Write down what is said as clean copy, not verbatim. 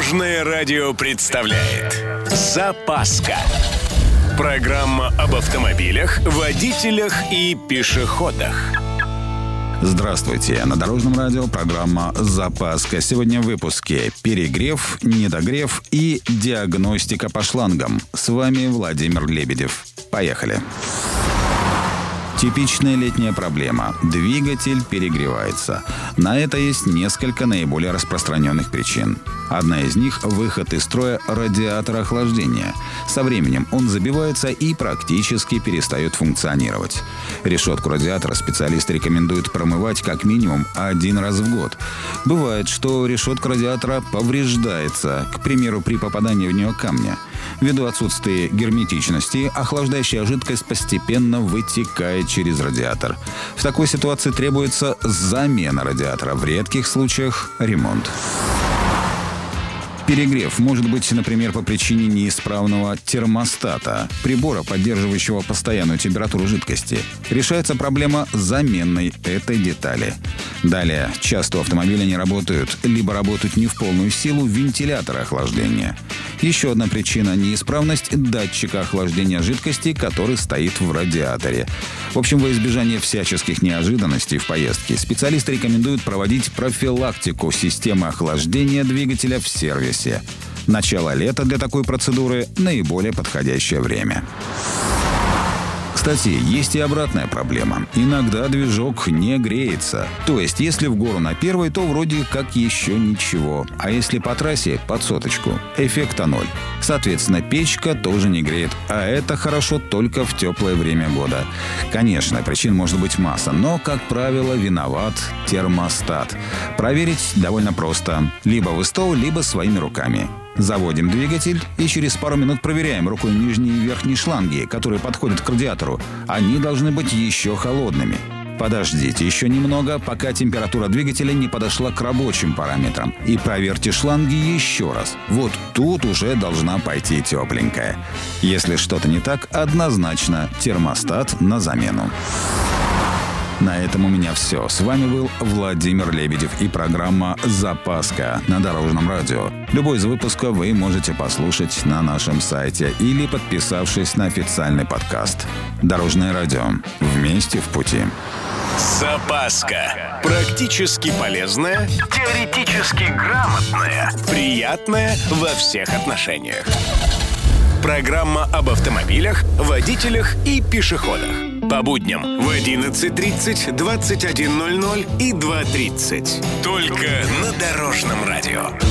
Дорожное радио представляет «Запаска». Программа об автомобилях, водителях и пешеходах. Здравствуйте! На Дорожном радио программа «Запаска». Сегодня в выпуске перегрев, недогрев и диагностика по шлангам. С вами Владимир Лебедев. Поехали! Типичная летняя проблема. Двигатель перегревается. На это есть несколько наиболее распространенных причин. Одна из них – выход из строя радиатора охлаждения. Со временем он забивается и практически перестает функционировать. Решетку радиатора специалисты рекомендуют промывать как минимум 1 раз в год. Бывает, что решетка радиатора повреждается, к примеру, при попадании в нее камня. Ввиду отсутствия герметичности, охлаждающая жидкость постепенно вытекает через радиатор. В такой ситуации требуется замена радиатора, в редких случаях ремонт. Перегрев может быть, например, по причине неисправного термостата, прибора, поддерживающего постоянную температуру жидкости. Решается проблема заменой этой детали. Далее, часто у автомобиля не работают, либо работают не в полную силу вентиляторы охлаждения. Еще одна причина – неисправность датчика охлаждения жидкости, который стоит в радиаторе. В общем, во избежание всяческих неожиданностей в поездке, специалисты рекомендуют проводить профилактику системы охлаждения двигателя в сервисе. Начало лета для такой процедуры – наиболее подходящее время. Кстати, есть и обратная проблема. Иногда движок не греется. То есть, если в гору на первой, то вроде как еще ничего. А если по трассе под соточку, эффекта 0. Соответственно, печка тоже не греет. А это хорошо только в теплое время года. Конечно, причин может быть масса, но, как правило, виноват термостат. Проверить довольно просто. Либо в СТО, либо своими руками. Заводим двигатель и через пару минут проверяем рукой нижние и верхние шланги, которые подходят к радиатору. Они должны быть еще холодными. Подождите еще немного, пока температура двигателя не подошла к рабочим параметрам. И проверьте шланги еще раз. Вот тут уже должна пойти тепленькая. Если что-то не так, однозначно термостат на замену. На этом у меня все. С вами был Владимир Лебедев и программа «Запаска» на Дорожном радио. Любой из выпусков вы можете послушать на нашем сайте или подписавшись на официальный подкаст. Дорожное радио. Вместе в пути. «Запаска». Практически полезная, теоретически грамотная, приятная во всех отношениях. Программа об автомобилях, водителях и пешеходах. По будням в 11:30, 21:00 и 2:30. Только на Дорожном радио.